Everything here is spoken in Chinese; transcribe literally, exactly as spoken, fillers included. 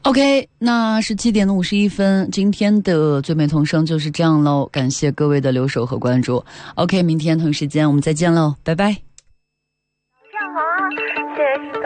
OK， 那是七点的五十一分，今天的最美童声就是这样喽，感谢各位的留守和关注。OK， 明天同时间我们再见喽，拜拜。